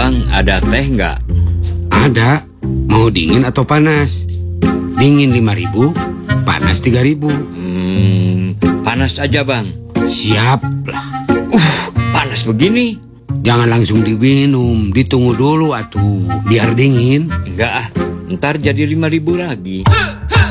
Bang, ada teh nggak? Ada. Mau dingin atau panas? Dingin 5.000, panas 3.000. Panas aja Bang. Siap lah. Panas begini. Jangan langsung diminum, ditunggu dulu atuh, biar dingin. Enggak ah, ntar jadi 5.000 lagi.